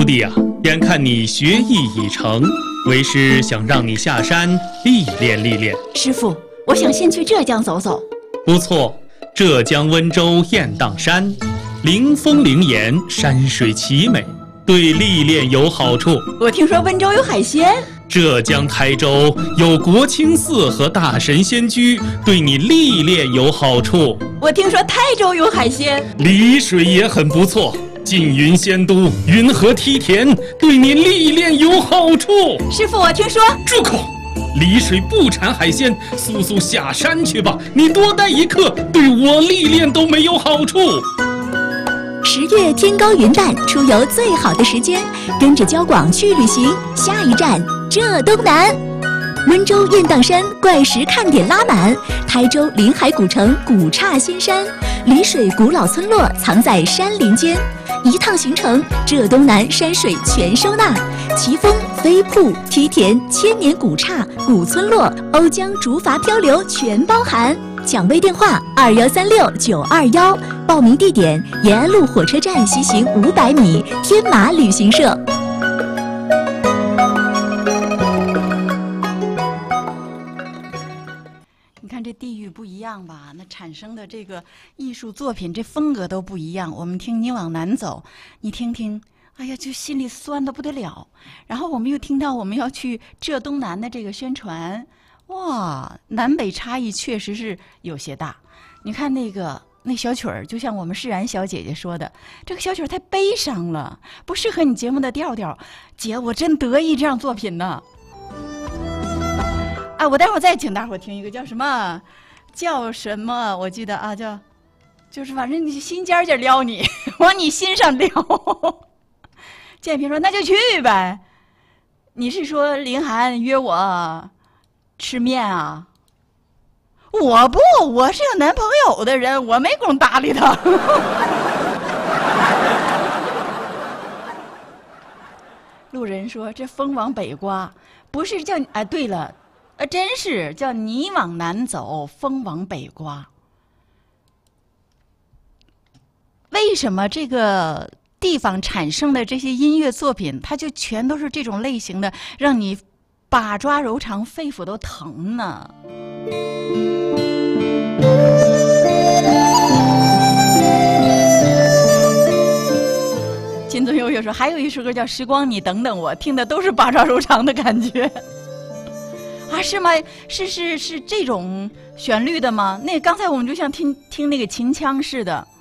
徒弟啊，眼看你学艺已成，为师想让你下山历练历练。 师傅，我想先去浙江走走。 不错，浙江温州雁荡山，灵峰灵岩，山水奇美，对历练有好处。 我听说温州有海鲜。 浙江台州有国清寺和大神仙居，对你历练有好处。 我听说台州有海鲜。 丽水也很不错，缙云仙都，云河梯田，对你历练有好处。 师傅，我听说…… 住口！丽水不产海鲜，速下山去吧。你多待一刻，对我历练都没有好处。 10月天高云淡，出游最好的时间，跟着交广去旅行。下一站浙东南，温州雁荡山怪石看点拉满，台州临海古城古刹仙山，丽水古老村落藏在山林间。一趟行程，浙东南山水全收纳，奇峰、飞瀑、梯田、千年古刹、古村落、瓯江竹筏漂流全包含。抢位电话2136-921，报名地点延安路火车站西行500米，天马旅行社。 你看这地域不一样吧，那产生的这个艺术作品这风格都不一样。我们听你往南走，你听听，哎呀，就心里酸得不得了。然后我们又听到我们要去浙东南的这个宣传。哇，南北差异确实是有些大。你看那小曲儿，就像我们释然小姐姐说的，这个小曲儿太悲伤了，不适合你节目的调调。姐，我真得意这样作品呢。啊，我待会儿再请大伙儿听一个叫什么？我记得啊，就是反正你心尖尖撩你，往你心上撩。建平说：“那就去呗。”你是说林涵约我吃面啊？我不，我是有男朋友的人，我没工搭理他。路人说：“这风往北刮，不是叫你哎，对了，真是叫你往南走，风往北刮。”为什么这个地方产生的这些音乐作品，它就全都是这种类型的，让你把抓柔肠，肺腑都疼呢？金尊悠悠说，还有一首歌叫《时光你等等我》，听的都是把抓柔肠的感觉。啊，是吗？是这种旋律的吗？那刚才我们就像听那个秦腔似的。